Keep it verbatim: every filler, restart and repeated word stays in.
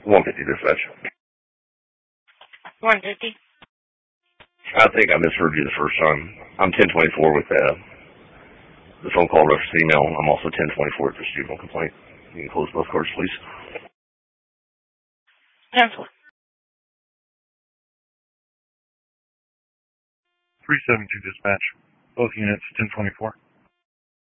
one fifty dispatch. one fifty. I think I misheard you the first time. I'm ten twenty-four with uh, the phone call reference email. I'm also ten twenty-four with the juvenile complaint. You can close both cards, please. Cancel. three seventy-two dispatch. Both units, ten twenty-four.